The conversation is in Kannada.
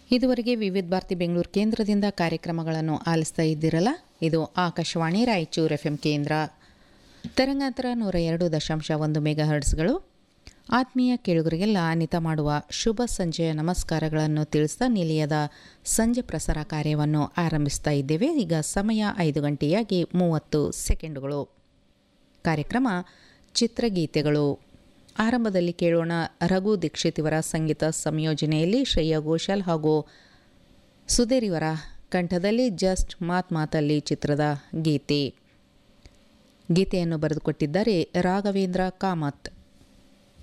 ಇದುವರೆಗೆ ವಿವಿಧ ಭಾರತಿ ಬೆಂಗಳೂರು ಕೇಂದ್ರದಿಂದ ಕಾರ್ಯಕ್ರಮಗಳನ್ನು ಆಲಿಸ್ತಾ ಇದ್ದಿರಲ್ಲ. ಇದು ಆಕಾಶವಾಣಿ ರಾಯಚೂರು FM ಕೇಂದ್ರ. ತರಂಗಾಂತರ 102.1 ಮೆಗಾಹರ್ಟ್ಸ್ಗಳು. ಆತ್ಮೀಯ ಕೇಳುಗರಿಗೆಲ್ಲ ಅನಿತ ಮಾಡುವ ಶುಭ ಸಂಜೆಯ ನಮಸ್ಕಾರಗಳನ್ನು ತಿಳಿಸ್ತಾ ನಿಲಯದ ಸಂಜೆ ಪ್ರಸಾರ ಕಾರ್ಯವನ್ನು ಆರಂಭಿಸ್ತಾ ಇದ್ದೇವೆ. ಈಗ ಸಮಯ 5:30 ಕಾರ್ಯಕ್ರಮ ಚಿತ್ರಗೀತೆಗಳು. ಆರಂಭದಲ್ಲಿ ಕೇಳೋಣ ರಘು ದೀಕ್ಷಿತ್ ಇವರ ಸಂಗೀತ ಸಂಯೋಜನೆಯಲ್ಲಿ ಶ್ರೇಯಾ ಘೋಷಾಲ್ ಹಾಗೂ ಸುಧೀರ್ ಇವರ ಕಂಠದಲ್ಲಿ ಜಸ್ಟ್ ಮಾತಲ್ಲಿ ಚಿತ್ರದ ಗೀತೆಯನ್ನು ಬರೆದುಕೊಟ್ಟಿದ್ದಾರೆ ರಾಘವೇಂದ್ರ ಕಾಮತ್.